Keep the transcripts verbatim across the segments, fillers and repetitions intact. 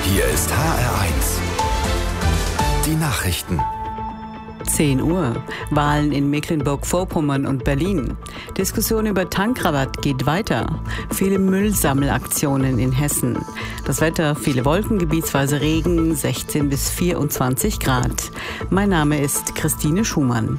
Hier ist H R eins. Die Nachrichten. zehn Uhr. Wahlen in Mecklenburg-Vorpommern und Berlin. Diskussion über Tankrabatt geht weiter. Viele Müllsammelaktionen in Hessen. Das Wetter, viele Wolken, gebietsweise Regen, sechzehn bis vierundzwanzig Grad. Mein Name ist Christine Schumann.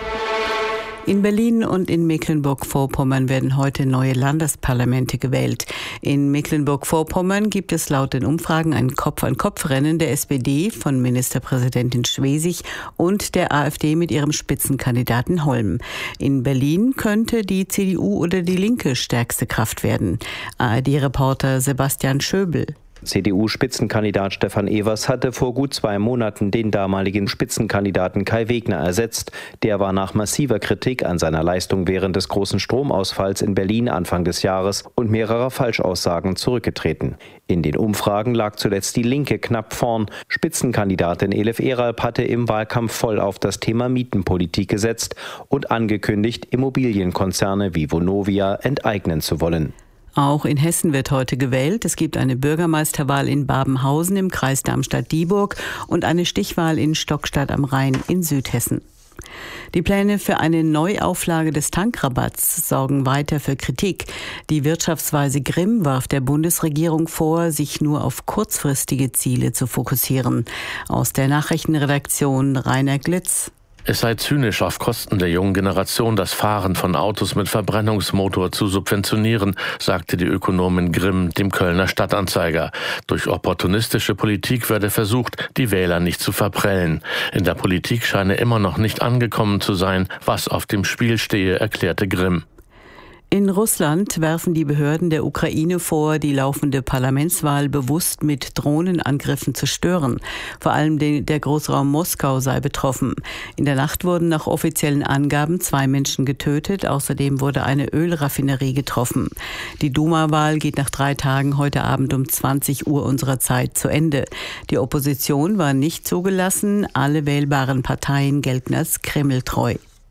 In Berlin und in Mecklenburg-Vorpommern werden heute neue Landesparlamente gewählt. In Mecklenburg-Vorpommern gibt es laut den Umfragen ein Kopf-an-Kopf-Rennen der S P D von Ministerpräsidentin Schwesig und der AfD mit ihrem Spitzenkandidaten Holm. In Berlin könnte die C D U oder die Linke stärkste Kraft werden. A R D-Reporter Sebastian Schöbel. C D U-Spitzenkandidat Stefan Evers hatte vor gut zwei Monaten den damaligen Spitzenkandidaten Kai Wegner ersetzt. Der war nach massiver Kritik an seiner Leistung während des großen Stromausfalls in Berlin Anfang des Jahres und mehrerer Falschaussagen zurückgetreten. In den Umfragen lag zuletzt die Linke knapp vorn. Spitzenkandidatin Elif Eralp hatte im Wahlkampf voll auf das Thema Mietenpolitik gesetzt und angekündigt, Immobilienkonzerne wie Vonovia enteignen zu wollen. Auch in Hessen wird heute gewählt. Es gibt eine Bürgermeisterwahl in Babenhausen im Kreis Darmstadt-Dieburg und eine Stichwahl in Stockstadt am Rhein in Südhessen. Die Pläne für eine Neuauflage des Tankrabatts sorgen weiter für Kritik. Die Wirtschaftsweise Grimm warf der Bundesregierung vor, sich nur auf kurzfristige Ziele zu fokussieren. Aus der Nachrichtenredaktion Rainer Glitz. Es sei zynisch, auf Kosten der jungen Generation das Fahren von Autos mit Verbrennungsmotor zu subventionieren, sagte die Ökonomin Grimm dem Kölner Stadtanzeiger. Durch opportunistische Politik werde versucht, die Wähler nicht zu verprellen. In der Politik scheine immer noch nicht angekommen zu sein, was auf dem Spiel stehe, erklärte Grimm. In Russland werfen die Behörden der Ukraine vor, die laufende Parlamentswahl bewusst mit Drohnenangriffen zu stören. Vor allem der Großraum Moskau sei betroffen. In der Nacht wurden nach offiziellen Angaben zwei Menschen getötet. Außerdem wurde eine Ölraffinerie getroffen. Die Duma-Wahl geht nach drei Tagen heute Abend um zwanzig Uhr unserer Zeit zu Ende. Die Opposition war nicht zugelassen. Alle wählbaren Parteien gelten als kremltreu.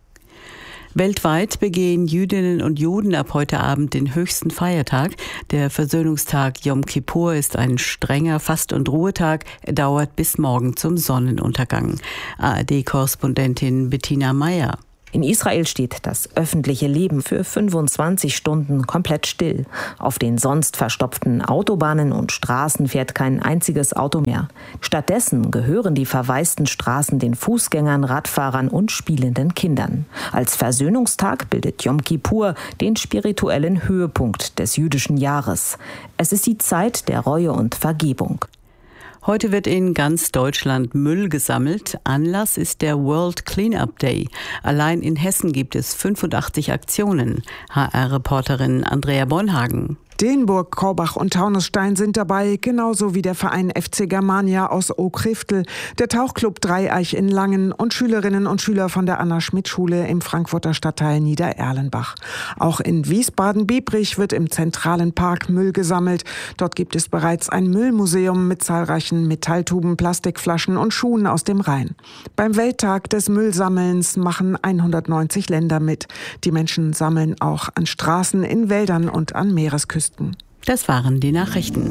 Weltweit begehen Jüdinnen und Juden ab heute Abend den höchsten Feiertag. Der Versöhnungstag Yom Kippur ist ein strenger Fast- und Ruhetag. Er dauert bis morgen zum Sonnenuntergang. A R D-Korrespondentin Bettina Meyer. In Israel steht das öffentliche Leben für fünfundzwanzig Stunden komplett still. Auf den sonst verstopften Autobahnen und Straßen fährt kein einziges Auto mehr. Stattdessen gehören die verwaisten Straßen den Fußgängern, Radfahrern und spielenden Kindern. Als Versöhnungstag bildet Yom Kippur den spirituellen Höhepunkt des jüdischen Jahres. Es ist die Zeit der Reue und Vergebung. Heute wird in ganz Deutschland Müll gesammelt. Anlass ist der World Cleanup Day. Allein in Hessen gibt es fünfundachtzig Aktionen. H R-Reporterin Andrea Bonhagen. Deenburg, Korbach und Taunusstein sind dabei, genauso wie der Verein F C Germania aus Okriftel, der Tauchclub Dreieich in Langen und Schülerinnen und Schüler von der Anna-Schmidt-Schule im Frankfurter Stadtteil Niedererlenbach. Auch in Wiesbaden-Biebrich wird im zentralen Park Müll gesammelt. Dort gibt es bereits ein Müllmuseum mit zahlreichen Metalltuben, Plastikflaschen und Schuhen aus dem Rhein. Beim Welttag des Müllsammelns machen hundertneunzig Länder mit. Die Menschen sammeln auch an Straßen, in Wäldern und an Meeresküsten. Das waren die Nachrichten.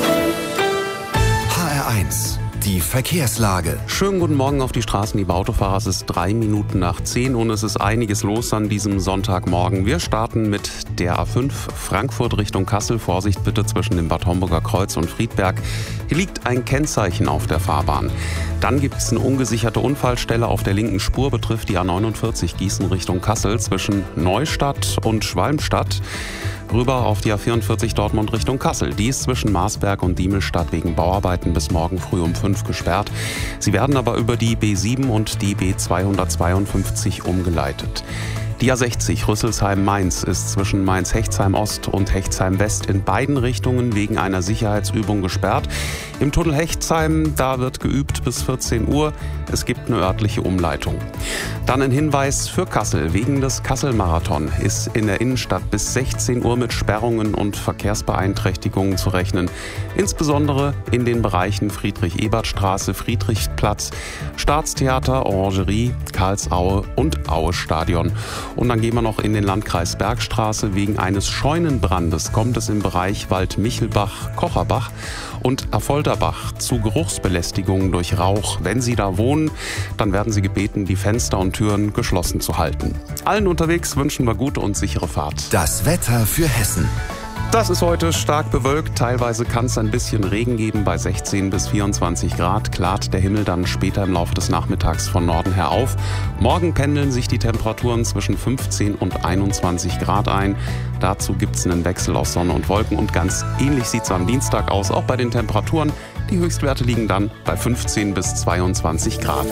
H R eins. Die Verkehrslage. Schönen guten Morgen auf die Straßen, liebe Autofahrer. Es ist drei Minuten nach zehn und es ist einiges los an diesem Sonntagmorgen. Wir starten mit der A fünf Frankfurt Richtung Kassel. Vorsicht bitte zwischen dem Bad Homburger Kreuz und Friedberg. Hier liegt ein Kennzeichen auf der Fahrbahn. Dann gibt es eine ungesicherte Unfallstelle auf der linken Spur, betrifft die A neunundvierzig Gießen Richtung Kassel zwischen Neustadt und Schwalmstadt. Rüber auf die A vierundvierzig Dortmund Richtung Kassel. Die ist zwischen Marsberg und Diemelstadt wegen Bauarbeiten bis morgen früh um fünf gesperrt. Sie werden aber über die B sieben und die B zweihundertzweiundfünfzig umgeleitet. Die A sechzig Rüsselsheim-Mainz ist zwischen Mainz-Hechtsheim-Ost und Hechtsheim-West in beiden Richtungen wegen einer Sicherheitsübung gesperrt. Im Tunnel Hechtsheim, da wird geübt bis vierzehn Uhr. Es gibt eine örtliche Umleitung. Dann ein Hinweis für Kassel. Wegen des Kassel-Marathon ist in der Innenstadt bis sechzehn Uhr mit Sperrungen und Verkehrsbeeinträchtigungen zu rechnen. Insbesondere in den Bereichen Friedrich-Ebert-Straße, Friedrichsplatz, Staatstheater, Orangerie, Karlsaue und Aue-Stadion. Und dann gehen wir noch in den Landkreis Bergstraße. Wegen eines Scheunenbrandes kommt es im Bereich Waldmichelbach-Kocherbach Und Affolterbach zu Geruchsbelästigung durch Rauch. Wenn Sie da wohnen, dann werden Sie gebeten, die Fenster und Türen geschlossen zu halten. Allen unterwegs wünschen wir gute und sichere Fahrt. Das Wetter für Hessen. Das ist heute stark bewölkt. Teilweise kann es ein bisschen Regen geben bei sechzehn bis vierundzwanzig Grad. Klart der Himmel dann später im Laufe des Nachmittags von Norden her auf. Morgen pendeln sich die Temperaturen zwischen fünfzehn und einundzwanzig Grad ein. Dazu gibt es einen Wechsel aus Sonne und Wolken. Und ganz ähnlich sieht es am Dienstag aus, auch bei den Temperaturen. Die Höchstwerte liegen dann bei fünfzehn bis zweiundzwanzig Grad.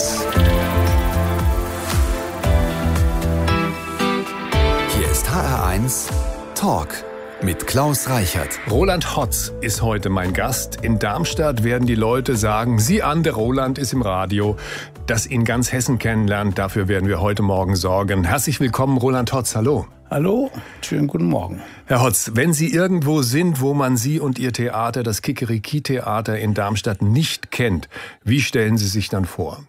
Hier ist H R eins Talk mit Klaus Reichert. Roland Hotz ist heute mein Gast. In Darmstadt werden die Leute sagen, sieh an, der Roland ist im Radio. Das ihn ganz Hessen kennenlernt, dafür werden wir heute Morgen sorgen. Herzlich willkommen, Roland Hotz. Hallo. Hallo, schönen guten Morgen. Herr Hotz, wenn Sie irgendwo sind, wo man Sie und Ihr Theater, das Kikeriki-Theater in Darmstadt, nicht kennt, wie stellen Sie sich dann vor?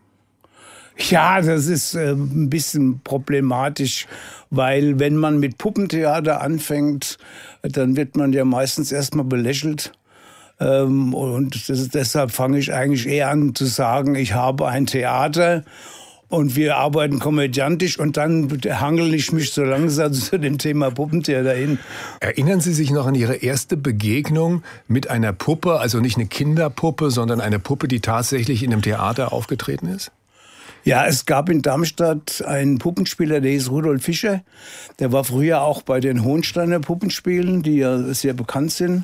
Ja, das ist äh, ein bisschen problematisch, weil wenn man mit Puppentheater anfängt, dann wird man ja meistens erstmal belächelt. Ähm, und das, deshalb fange ich eigentlich eher an zu sagen, ich habe ein Theater und wir arbeiten komödiantisch und dann hangel ich mich so langsam zu dem Thema Puppentheater hin. Erinnern Sie sich noch an Ihre erste Begegnung mit einer Puppe, also nicht eine Kinderpuppe, sondern eine Puppe, die tatsächlich in einem Theater aufgetreten ist? Ja, es gab in Darmstadt einen Puppenspieler, der hieß Rudolf Fischer. Der war früher auch bei den Hohensteiner Puppenspielen, die ja sehr bekannt sind.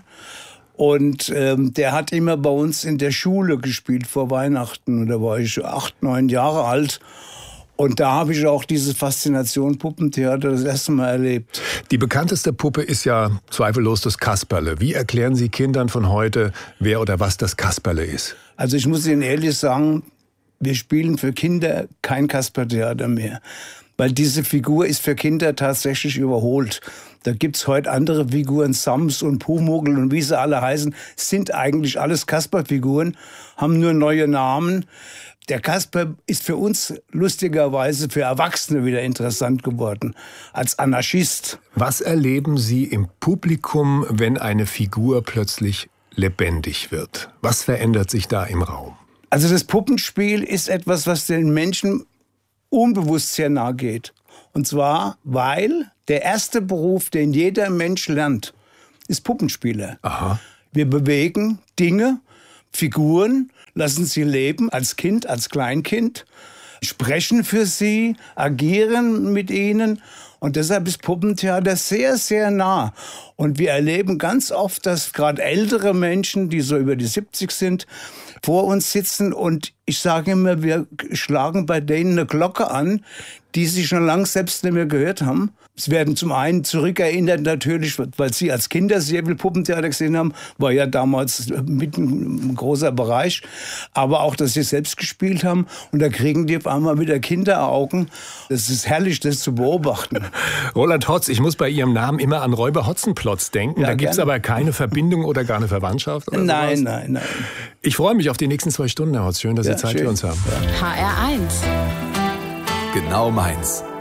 Und ähm, der hat immer bei uns in der Schule gespielt vor Weihnachten. Und da war ich acht, neun Jahre alt. Und da habe ich auch diese Faszination Puppentheater das erste Mal erlebt. Die bekannteste Puppe ist ja zweifellos das Kasperle. Wie erklären Sie Kindern von heute, wer oder was das Kasperle ist? Also ich muss Ihnen ehrlich sagen, wir spielen für Kinder kein Kaspertheater mehr. Weil diese Figur ist für Kinder tatsächlich überholt. Da gibt's heute andere Figuren, Sams und Pumuckl und wie sie alle heißen, sind eigentlich alles Kasperfiguren, haben nur neue Namen. Der Kasper ist für uns lustigerweise für Erwachsene wieder interessant geworden, als Anarchist. Was erleben Sie im Publikum, wenn eine Figur plötzlich lebendig wird? Was verändert sich da im Raum? Also das Puppenspiel ist etwas, was den Menschen unbewusst sehr nahe geht. Und zwar, weil der erste Beruf, den jeder Mensch lernt, ist Puppenspieler. Aha. Wir bewegen Dinge, Figuren, lassen sie leben als Kind, als Kleinkind, sprechen für sie, agieren mit ihnen. Und deshalb ist Puppentheater sehr, sehr nah. Und wir erleben ganz oft, dass gerade ältere Menschen, die so über die siebzig sind, vor uns sitzen. Und ich sage immer, wir schlagen bei denen eine Glocke an, die sie schon lange selbst nicht mehr gehört haben. Es werden zum einen zurückerinnert natürlich, weil sie als Kinder sehr viel Puppentheater gesehen haben, war ja damals mit ein großer Bereich, aber auch, dass sie selbst gespielt haben und da kriegen die auf einmal wieder Kinderaugen. Das ist herrlich, das zu beobachten. Roland Hotz, ich muss bei Ihrem Namen immer an Räuber Hotzenplotz denken. Ja, da gibt es aber keine Verbindung oder gar eine Verwandtschaft? Oder nein, sowas? nein, nein. Ich freue mich auf die nächsten zwei Stunden, Herr Hotz. Schön, dass Ja, Sie Zeit schön. für uns haben. Genau meins.